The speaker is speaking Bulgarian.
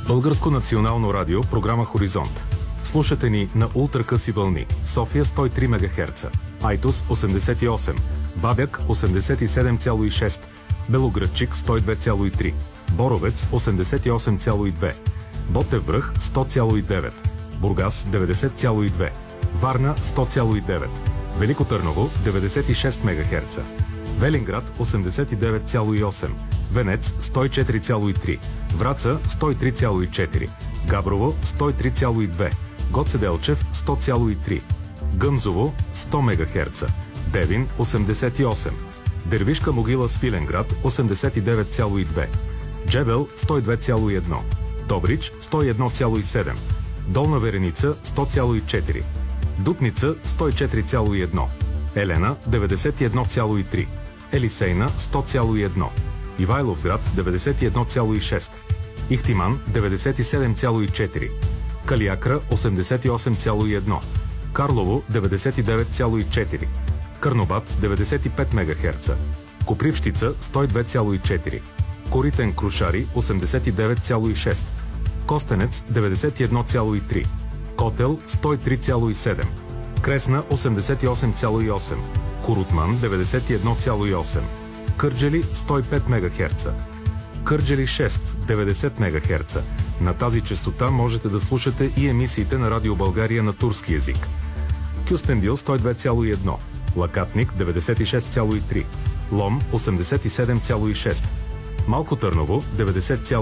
Българско национално радио, програма Хоризонт. Слушате ни на ултракъси вълни. София 103 МГц, Айтос 88, Бабяк 87,6, Белоградчик 102,3, Боровец 88,2, Ботев връх 100,9, Бургас 90,2, Варна 100,9, Велико Търново 96 МГц, Велинград 89,8, Венец 104,3, Враца 103,4, Габрово 103,2, Гоце Делчев 100,3, Гъмзово 100 МГц, Девин 88, Дервишка могила Свиленград 89,2, Джебел 102,1, Добрич 101,7, Долна Вереница 100,4, Дупница 104,1, Елена 91,3, Елисейна 100,1, Ивайловград 91,6, Ихтиман 97,4, Калиакра 88,1, Карлово 99,4, Карнобат 95 МГц, Копривщица 102,4, Коритен Крушари 89,6, Костенец 91,3, Котел 103,7, Кресна 88,8, Корутман 91,8, Кърджали 105 МГц, Кърджали 6 90 МГц. На тази честота можете да слушате и емисиите на Радио България на турски език. Кюстендил 102,1, Лакатник 96,3, Лом 87,6, Малко Търново 90,1,